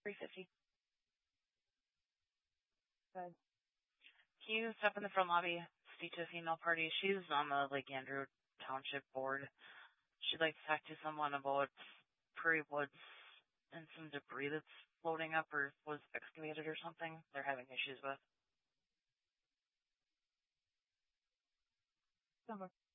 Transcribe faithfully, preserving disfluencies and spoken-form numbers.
three fifty. Good. Can you step in the front lobby, speak to a female party? She's on the Lake Andrew Township Board. She'd like to talk to someone about Prairie Woods and some debris that's floating up or was excavated or something they're having issues with. Number.